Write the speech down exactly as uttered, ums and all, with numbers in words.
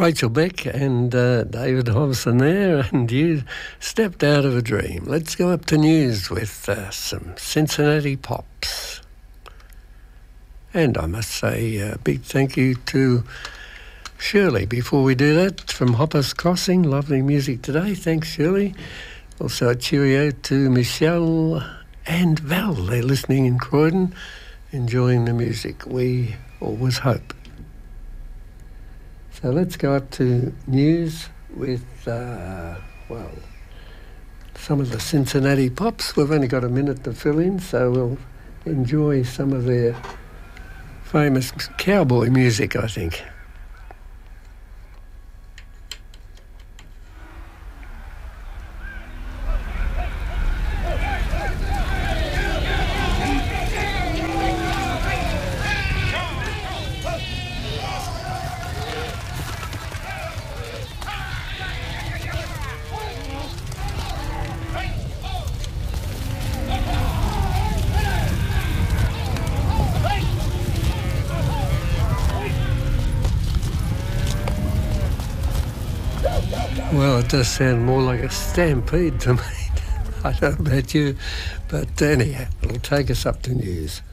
Rachel Beck and uh, David Hobson there, and you stepped out of a dream. Let's go up to news with uh, some Cincinnati Pops. And I must say a big thank you to Shirley before we do that from Hoppers Crossing. Lovely music today. Thanks, Shirley. Also a cheerio to Michelle and Val. They're listening in Croydon, enjoying the music. We always hope. So let's go up to news with, uh, well, some of the Cincinnati Pops. We've only got a minute to fill in, so we'll enjoy some of their famous cowboy music, I think. Well, it does sound more like a stampede to me. I don't know about you, but anyhow, it'll take us up to news.